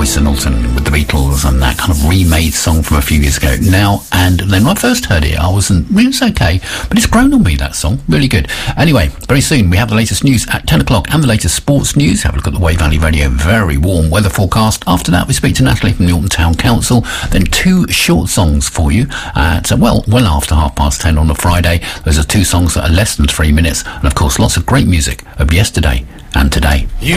Royce and Alton with the Beatles and that kind of remade song from a few years ago. Now, and then when I first heard it, it's okay, but it's grown on me, that song. Really good. Anyway, very soon we have the latest news at 10 o'clock and the latest sports news. Have a look at the Wey Valley Radio very warm weather forecast. After that, we speak to Natalie from the Alton Town Council. Then 2 short songs for you at, well after 10:30 on a Friday. Those are 2 songs that are less than 3 minutes. And of course, lots of great music of yesterday and today.